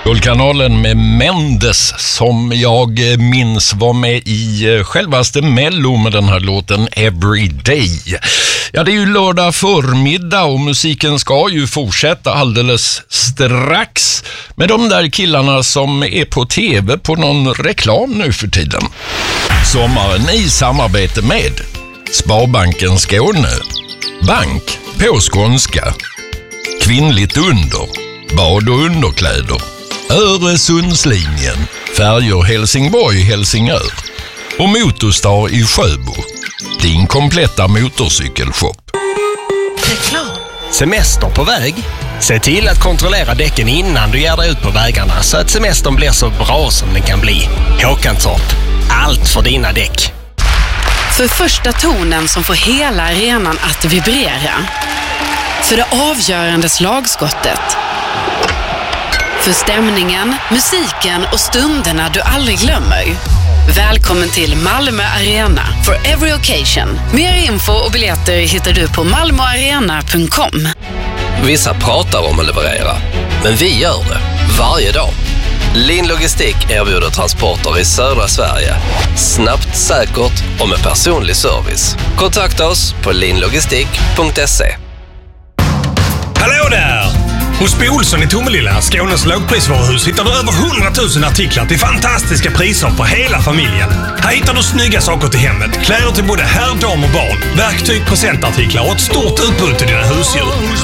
Guldkanalen med Mendes som jag minns var med i självaste Mello med den här låten Every Day. Ja, det är ju lördag förmiddag och musiken ska ju fortsätta alldeles strax med de där killarna som är på tv på någon reklam nu för tiden. Sommaren i samarbete med Sparbanken Skåne, Bank på skånska, Kvinnligt under, bad och underkläder, Öresundslinjen, färjor Helsingborg-Helsingör och Motorstar i Sjöbo, din kompletta motorcykelshop. Reklam. Semester på väg? Se till att kontrollera däcken innan du ger dig ut på vägarna så att semestern blir så bra som den kan bli. Håkantorp, allt för dina däck. För första tonen som får hela arenan att vibrera. För det avgörande slagskottet. För stämningen, musiken och stunderna du aldrig glömmer. Välkommen till Malmö Arena for every occasion. Mer info och biljetter hittar du på malmoarena.com. Vissa pratar om att leverera, men vi gör det varje dag. Lin Logistik erbjuder transporter i södra Sverige. Snabbt, säkert och med personlig service. Kontakta oss på linlogistik.se. Hallå där! Hos Bo Olsson i Tomelilla, Skånes lågprisvaruhus, hittar du över 100 000 artiklar till fantastiska priser för hela familjen. Här hittar du snygga saker till hemmet, kläder till både herr, dam och barn, verktyg, presentartiklar och ett stort utbud till dina husdjur.